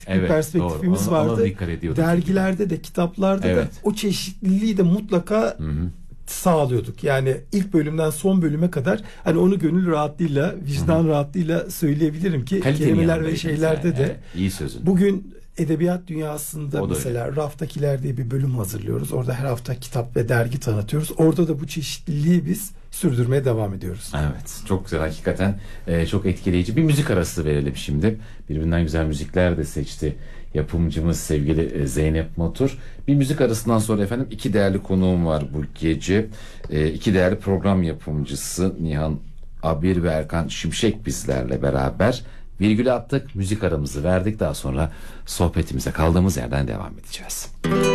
Evet, bir perspektifimiz doğru. Ona vardı. dikkat ediyorduk. Dergilerde de, kitaplarda da o çeşitliliği de mutlaka sağlıyorduk. Yani ilk bölümden son bölüme kadar hani onu gönül rahatlığıyla, vicdan rahatlığıyla söyleyebilirim ki Kalitenin kelimeler ve yanındaydınız şeylerde yani. de. Evet, iyi sözün. Bugün edebiyat dünyasında O da mesela Raftakiler diye bir bölüm hazırlıyoruz. Orada her hafta kitap ve dergi tanıtıyoruz. Orada da bu çeşitliliği biz sürdürmeye devam ediyoruz. Evet, çok güzel hakikaten, çok etkileyici. Bir müzik arası verelim şimdi. Birbirinden güzel müzikler de seçti yapımcımız sevgili Zeynep Motur. Bir müzik arasından sonra efendim iki değerli konuğum var bu gece. İki değerli program yapımcısı Nihan Abir ve Erkan Şimşek bizlerle beraber. Virgülü attık, müzik aramızı verdik. Daha sonra sohbetimize kaldığımız yerden devam edeceğiz.